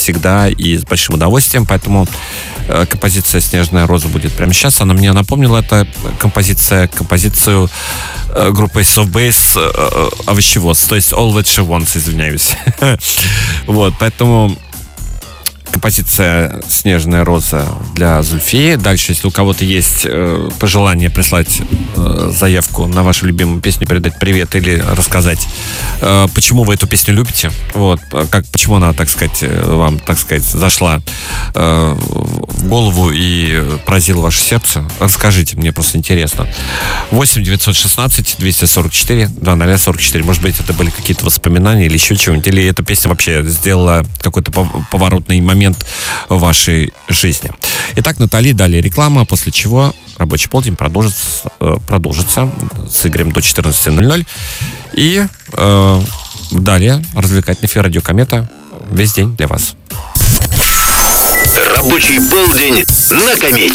всегда и с большим удовольствием, поэтому композиция «Снежная роза» будет прямо сейчас. Она мне напомнила эту композицию группы Ace of Base «Овощевоз», то есть «All That She Wants», извиняюсь. Вот, поэтому композиция «Снежная роза» для Зульфии. Дальше, если у кого-то есть пожелание прислать заявку на вашу любимую песню, передать привет или рассказать, почему вы эту песню любите, вот, почему она, так сказать, вам, так сказать, зашла в голову и поразила ваше сердце, расскажите, мне просто интересно. 8-916-244-0044. Может быть, это были какие-то воспоминания или еще чего-нибудь, или эта песня вообще сделала какой-то поворотный момент в вашей жизни. Итак, Натали, далее реклама, после чего рабочий полдень продолжится с Игорем до 14:00. И далее развлекательный эфир «Радио Комета» весь день для вас. Рабочий полдень на Комете.